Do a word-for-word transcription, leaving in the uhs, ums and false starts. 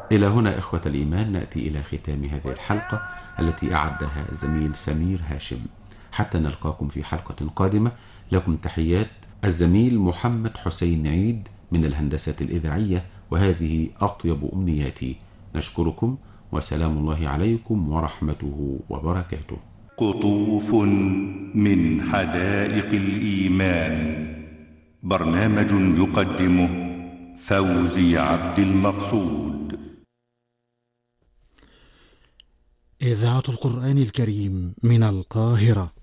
إلى هنا إخوة الإيمان نأتي إلى ختام هذه الحلقة التي أعدها الزميل سمير هاشم. حتى نلقاكم في حلقة قادمة، لكم تحيات الزميل محمد حسين عيد من الهندسة الإذاعية، وهذه أطيب أمنياتي. نشكركم وسلام الله عليكم ورحمته وبركاته. قطوف من حدائق الإيمان، برنامج يقدمه فوزي عبد المقصود. إذاعة القرآن الكريم من القاهرة.